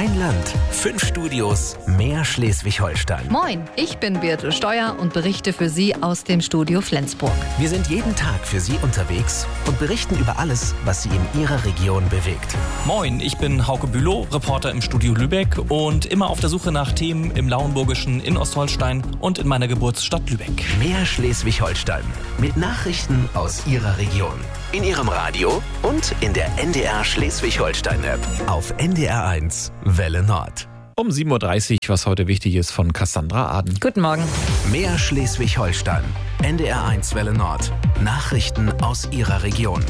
Ein Land, 5 Studios, mehr Schleswig-Holstein. Moin, ich bin Birte Steuer und berichte für Sie aus dem Studio Flensburg. Wir sind jeden Tag für Sie unterwegs und berichten über alles, was Sie in Ihrer Region bewegt. Moin, ich bin Hauke Bülow, Reporter im Studio Lübeck und immer auf der Suche nach Themen im Lauenburgischen, in Ostholstein und in meiner Geburtsstadt Lübeck. Mehr Schleswig-Holstein mit Nachrichten aus Ihrer Region. In Ihrem Radio und in der NDR Schleswig-Holstein-App. Auf NDR1 Welle Nord. Um 7.30 Uhr, was heute wichtig ist, von Cassandra Aden. Guten Morgen. Mehr Schleswig-Holstein. NDR1 Welle Nord. Nachrichten aus Ihrer Region.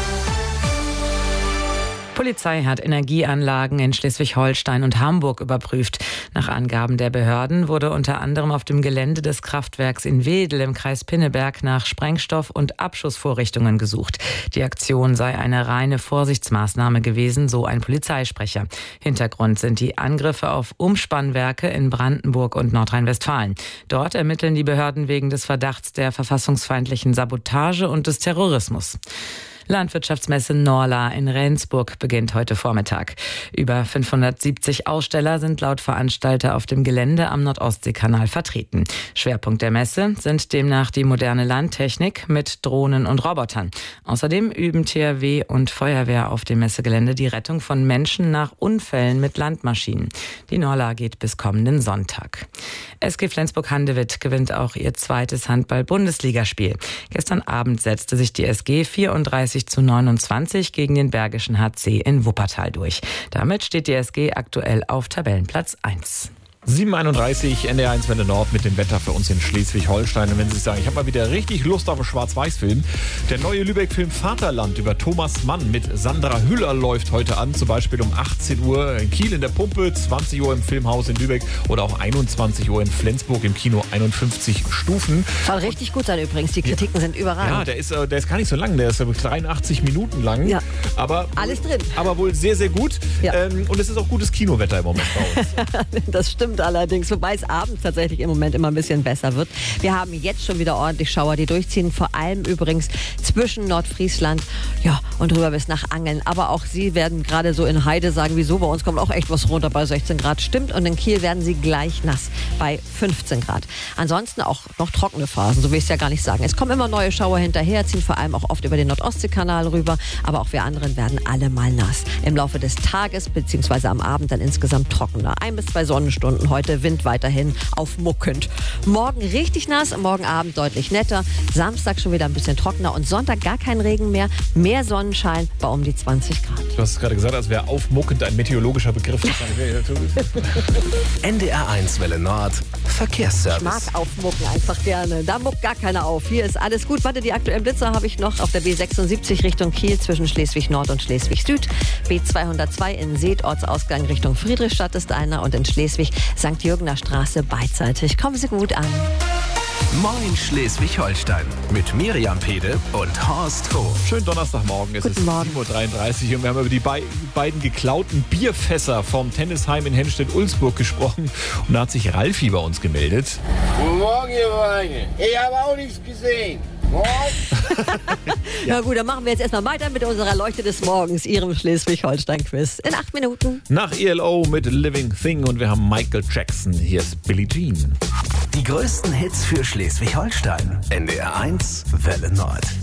Polizei hat Energieanlagen in Schleswig-Holstein und Hamburg überprüft. Nach Angaben der Behörden wurde unter anderem auf dem Gelände des Kraftwerks in Wedel im Kreis Pinneberg nach Sprengstoff- und Abschussvorrichtungen gesucht. Die Aktion sei eine reine Vorsichtsmaßnahme gewesen, so ein Polizeisprecher. Hintergrund sind die Angriffe auf Umspannwerke in Brandenburg und Nordrhein-Westfalen. Dort ermitteln die Behörden wegen des Verdachts der verfassungsfeindlichen Sabotage und des Terrorismus. Landwirtschaftsmesse Norla in Rendsburg beginnt heute Vormittag. Über 570 Aussteller sind laut Veranstalter auf dem Gelände am Nordostseekanal vertreten. Schwerpunkt der Messe sind demnach die moderne Landtechnik mit Drohnen und Robotern. Außerdem üben THW und Feuerwehr auf dem Messegelände die Rettung von Menschen nach Unfällen mit Landmaschinen. Die Norla geht bis kommenden Sonntag. SG Flensburg-Handewitt gewinnt auch ihr zweites Handball-Bundesligaspiel. Gestern Abend setzte sich die SG 34:29 gegen den Bergischen HC in Wuppertal durch. Damit steht die SG aktuell auf Tabellenplatz 1. 7.31 NDR1 Welle Nord mit dem Wetter für uns in Schleswig-Holstein. Und wenn Sie sagen, ich habe mal wieder richtig Lust auf einen Schwarz-Weiß-Film. Der neue Lübeck-Film Vaterland über Thomas Mann mit Sandra Hüller läuft heute an. Zum Beispiel um 18 Uhr in Kiel in der Pumpe, 20 Uhr im Filmhaus in Lübeck oder auch 21 Uhr in Flensburg im Kino 51 Stufen. Soll richtig gut sein übrigens. Die Kritiken sind überragend. Ja, der ist gar nicht so lang. Der ist 83 Minuten lang. Ja. Aber alles drin. Aber wohl sehr, sehr gut. Ja. Und es ist auch gutes Kinowetter im Moment bei uns. Das stimmt allerdings, wobei es abends tatsächlich im Moment immer ein bisschen besser wird. Wir haben jetzt schon wieder ordentlich Schauer, die durchziehen, vor allem übrigens zwischen Nordfriesland und rüber bis nach Angeln. Aber auch Sie werden gerade so in Heide sagen, wieso, bei uns kommt auch echt was runter bei 16 Grad. Stimmt, und in Kiel werden Sie gleich nass bei 15 Grad. Ansonsten auch noch trockene Phasen, so will ich es ja gar nicht sagen. Es kommen immer neue Schauer hinterher, ziehen vor allem auch oft über den Nordostseekanal rüber, aber auch wir anderen werden alle mal nass. Im Laufe des Tages bzw. am Abend dann insgesamt trockener. 1 bis 2 Sonnenstunden heute, Wind weiterhin aufmuckend. Morgen richtig nass, morgen Abend deutlich netter, Samstag schon wieder ein bisschen trockener und Sonntag gar kein Regen mehr, mehr Sonnenschein bei um die 20 Grad. Du hast es gerade gesagt, als wäre aufmuckend ein meteorologischer Begriff. NDR1 Welle Nord, Verkehrsservice. Ich mag aufmucken einfach gerne. Da muckt gar keiner auf. Hier ist alles gut. Warte, die aktuellen Blitzer habe ich noch auf der B76 Richtung Kiel zwischen Schleswig-Nord und Schleswig-Süd. B202 in Seed, Ortsausgang Richtung Friedrichstadt ist einer und in Schleswig St. Jürgener Straße beidseitig. Kommen Sie gut an. Moin Schleswig-Holstein mit Miriam Pede und Horst Hof. Schönen Donnerstagmorgen, es ist 7.33 Uhr und wir haben über die beiden geklauten Bierfässer vom Tennisheim in Henstedt-Ulzburg gesprochen. Und da hat sich Ralfi bei uns gemeldet. Guten Morgen, ihr Weine. Ich habe auch nichts gesehen. Ja gut, dann machen wir jetzt erstmal weiter mit unserer Leuchte des Morgens, Ihrem Schleswig-Holstein-Quiz. In 8 Minuten. Nach ELO mit Living Thing und wir haben Michael Jackson. Hier ist Billie Jean. Die größten Hits für Schleswig-Holstein. NDR1 Welle Nord.